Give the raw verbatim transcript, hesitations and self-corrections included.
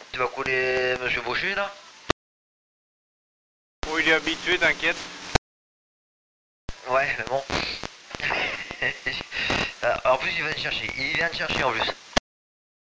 Tu vas couler Monsieur Baucher là? Oh, il est habitué, t'inquiète. Ouais, mais bon. Euh, en plus, il va te chercher. Il vient te chercher en plus.